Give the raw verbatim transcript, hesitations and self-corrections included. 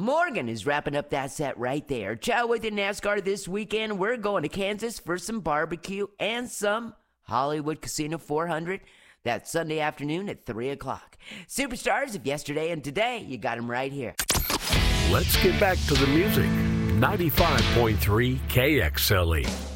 Morgan is wrapping up that set right there. Chow with you, NASCAR this weekend. We're going to Kansas for some barbecue and some Hollywood Casino four hundred. That's Sunday afternoon at three o'clock. Superstars of yesterday and today, you got them right here. Let's get back to the music. ninety-five point three K X L E.